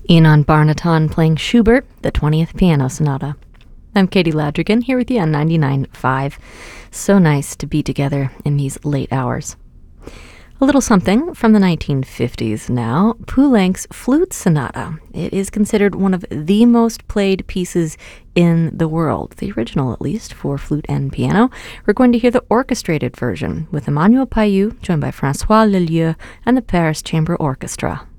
Inon Barnaton playing Schubert, the 20th Piano Sonata. I'm Katie Ladrigan here with you on 99.5. So nice to be together in these late hours. A little something from the 1950s now, Poulenc's Flute Sonata. It is considered one of the most played pieces in the world, the original at least, for flute and piano. We're going to hear the orchestrated version with Emmanuel Payou, joined by Francois Lellieu and the Paris Chamber Orchestra.